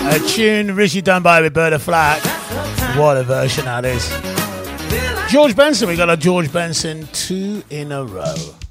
A tune Richie Dunbar with Berta Flack. What a version that is. George Benson, we got a George Benson 2 in a row.